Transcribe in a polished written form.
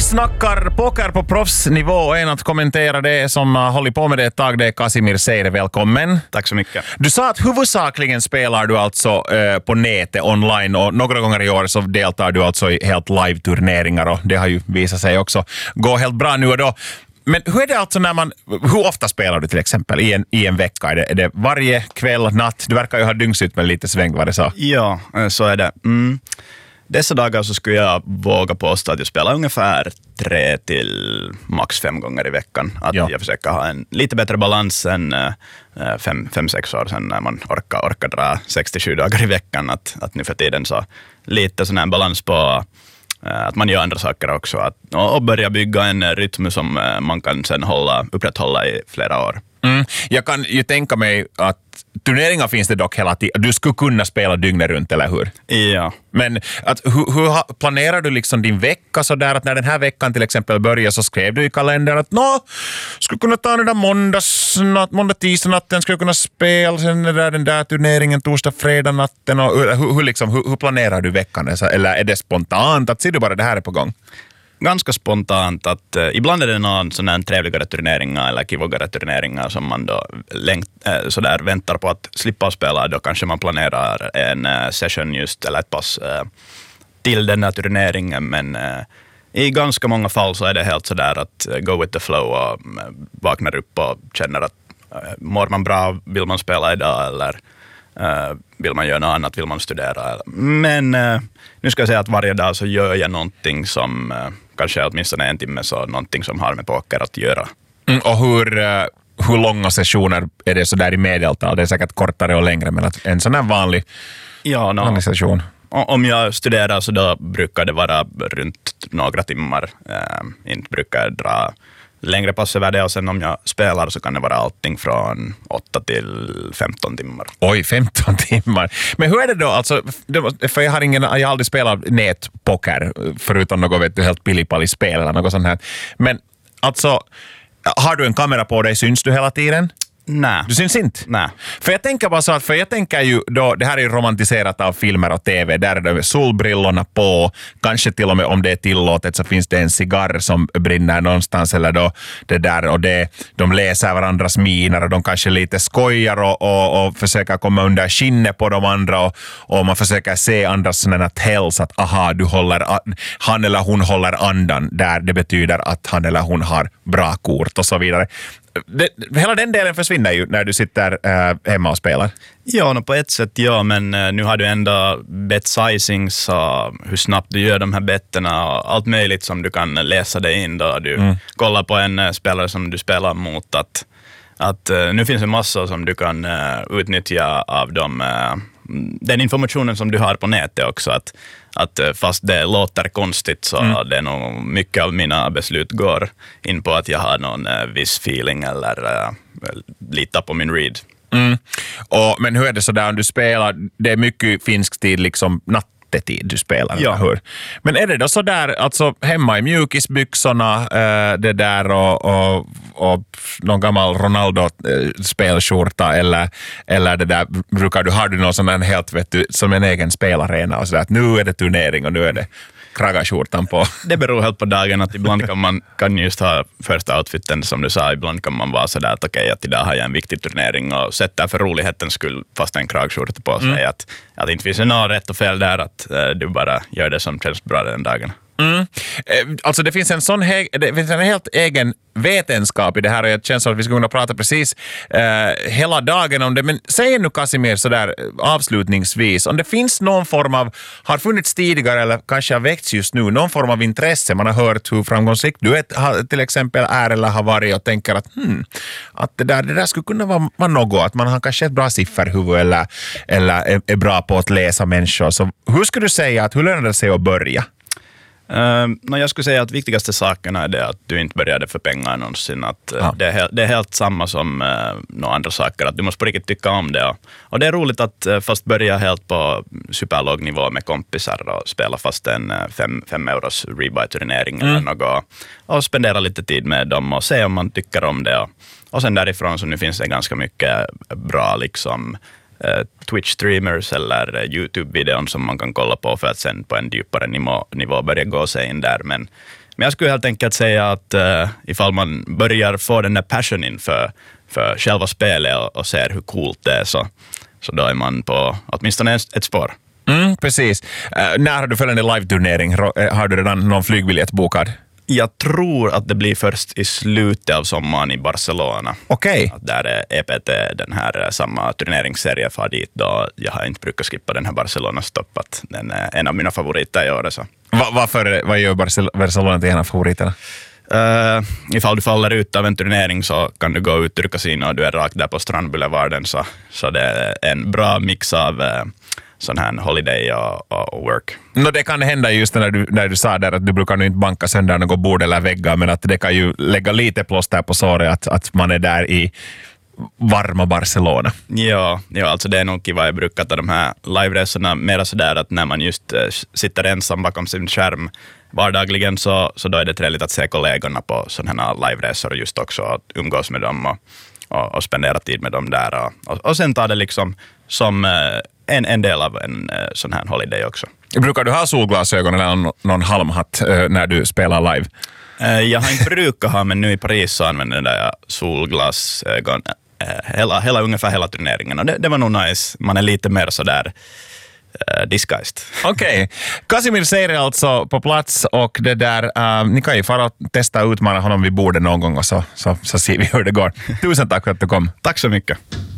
snackar poker på proffsnivå och en att kommentera det som håller på med det ett tag, det är Casimir Seire. Välkommen. Tack så mycket. Du sa att huvudsakligen spelar du alltså på nätet online och några gånger i år så deltar du alltså i helt live-turneringar och det har ju visat sig också gå helt bra nu och då. Men hur är det alltså hur ofta spelar du till exempel i en vecka? Är det varje kväll, natt? Du verkar ju ha dyngsut med lite sväng, vad det sa. Ja, så är det. Dessa dagar så skulle jag våga påstå att jag spelar ungefär 3 till max 5 gånger i veckan. Jag försöker ha en lite bättre balans än 5-6 år sedan när man orkar dra 67 dagar i veckan. Att nu för tiden så lite sån här balans på att man gör andra saker också. Och börja bygga en rytm som man kan sen upprätthålla i flera år. Jag kan ju tänka mig att turneringar finns det dock hela tiden. Du skulle kunna spela dygnet runt, eller hur? Ja. Men hur planerar du liksom din vecka så där att när den här veckan till exempel börjar så skrev du i kalendern att skulle kunna ta den där måndag-tisdag-natten skulle kunna spela sen den där turneringen torsdag-fredag-natten och hur planerar du veckan? Eller är det spontant att ser du bara det här är på gång? Ganska spontant att ibland är det någon sån här trevligare turneringar eller kivogare turneringar som man då sådär väntar på att slippa spela. Då kanske man planerar en session just eller ett pass till den här turneringen, men i ganska många fall så är det helt sådär att go with the flow och vaknar upp och känner att mår man bra, vill man spela idag eller vill man göra något annat, vill man studera. Men nu ska jag säga att varje dag så gör jag någonting som kanske åtminstone en timme så någonting som har med poker att göra. Och hur långa sessioner är det så där i medeltal? Det är säkert kortare och längre, men en sån här vanlig session. Om jag studerar så då brukar det vara runt några timmar. Inte brukar jag dra längre pass över det, och sen om jag spelar så kan det vara allting från 8 till 15 timmar. Oj, 15 timmar. Men hur är det då? Alltså, för jag har aldrig spelat nätpoker förutom något helt pillipalli-spel eller något sånt här. Men alltså, har du en kamera på dig? Syns du hela tiden? Nej. Du syns inte? Nej. För jag tänker bara så att, jag tänker ju då, det här är ju romantiserat av filmer och tv, där är det solbrillorna på, kanske till och med om det är tillåtet så finns det en cigarr som brinner någonstans eller då det där och de läser varandras miner och de kanske lite skojar och försöker komma under skinnet på de andra och man försöker se andras sådana tells att aha, han eller hon håller andan där, det betyder att han eller hon har bra kort och så vidare. Hela den delen försvinner ju när du sitter hemma och spelar. Ja, på ett sätt ja, men nu har du ändå bet sizings och hur snabbt du gör de här betterna och allt möjligt som du kan läsa dig in då du kollar på en spelare som du spelar mot. Att nu finns en massa som du kan utnyttja av den informationen som du har på nätet också. Att fast det låter konstigt så det är nog mycket av mina beslut går in på att jag har någon viss feeling eller litar på min read. Men hur är det så där om du spelar, det är mycket finsk tid liksom nattetid du spelar, ja. Hur? Men är det då så där, alltså hemma i mjukisbyxorna det där och någon gammal Ronaldo-spelskjorta eller det där, har du någon sån här helt, vet du, som en egen spelarena och sådär att nu är det turnering och nu är det kragaskjortan på. Det beror helt på dagen att ibland kan just ha första outfiten som du sa, ibland kan man vara sådär att okej, att idag har jag en viktig turnering och sätta för rolighetens skull fast en kragskjorta på sig. Att inte finns något rätt och fel där, att du bara gör det som känns bra den dagen. Alltså det finns en helt egen vetenskap i det här och jag känner som att vi ska kunna prata precis hela dagen om det. Men säg nu Casimir sådär avslutningsvis, om det finns någon form av, har funnits tidigare eller kanske har väckts just nu, någon form av intresse, man har hört hur framgångsrikt du till exempel är eller har varit och tänker att det där skulle kunna vara något, att man har kanske ett bra sifferhuvud eller är bra på att läsa människor. Så hur skulle du säga att hur lönar det sig att börja? Jag skulle säga att viktigaste sakerna är det att du inte började för pengar någonsin. Att det är helt samma som några andra saker. Att du måste på riktigt tycka om det. Och det är roligt att fast börja helt på superlåg nivå med kompisar och spela fast en 5 euros rebuy-turnering eller något. Och spendera lite tid med dem och se om man tycker om det. Och sen därifrån så nu finns det ganska mycket bra liksom Twitch-streamers eller YouTube-videon som man kan kolla på för att sen på en djupare nivå börja gå sig in där. Men Men jag skulle helt enkelt säga att ifall man börjar få den där passionen för själva spelet och ser hur coolt det är, så då är man på åtminstone ett spår. Precis. När har du följande live-turnering? Har du redan någon flygbiljett bokad? Jag tror att det blir först i slutet av sommaren i Barcelona. Okej. Där är EPT, den här samma turneringsserie, far dit då. Jag har inte brukat skippa den här Barcelona-stoppat. Den är en av mina favoriter i år. Så. Vad gör Barcelona till en av favoriterna? Ifall du faller ut av en turnering så kan du gå ut ur kasino och du är rakt där på strandboulevarden. Så det är en bra mix av sån här holiday och work. Det kan hända just när du sa där att du brukar nu inte banka sönder något bord eller väggar, men att det kan ju lägga lite plåster på såret att man är där i varma Barcelona. Ja, alltså det är nog kiva. Jag brukar ta de här live-resorna mera sådär att när man just sitter ensam bakom sin skärm vardagligen så då är det trevligt att se kollegorna på sådana här live-resor och just också att umgås med dem och spendera tid med dem där och sen ta det liksom som en del av en sån här holiday också. Brukar du ha solglasögon eller någon halmhatt när du spelar live? Jag har inte brukat ha, men nu i Paris så använder jag solglasögon ungefär hela turneringen. Och det var nog nice. Man är lite mer sådär disguised. Okej. Casimir Seiri alltså på plats och det där, ni kan ju fara och testa och utmana honom vid bordet någon gång och så ser vi hur det går. Tusen tack för att du kom. Tack så mycket.